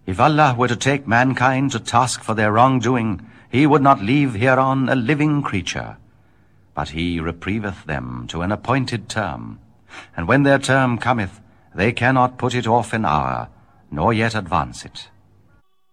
If Allah were to take mankind to task for their wrongdoing, he would not leave hereon a living creature. But he reprieveth them to an appointed term, and when their term cometh, they cannot put it off an hour, nor yet advance it.